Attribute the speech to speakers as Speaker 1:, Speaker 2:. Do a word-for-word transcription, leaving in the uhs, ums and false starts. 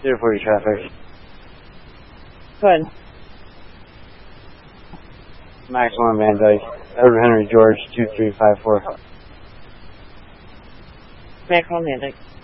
Speaker 1: zero forty traffic.
Speaker 2: Go ahead.
Speaker 1: Max one Van Dyke. Edward Henry George two three five four.
Speaker 2: Max one Van Dyke.